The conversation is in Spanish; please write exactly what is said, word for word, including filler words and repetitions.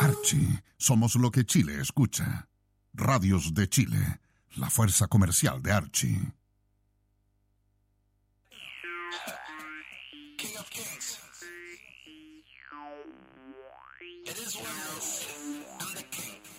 Archie, somos lo que Chile escucha. Radios de Chile, la fuerza comercial de Archie. King of Kings. It is well. I'm the king.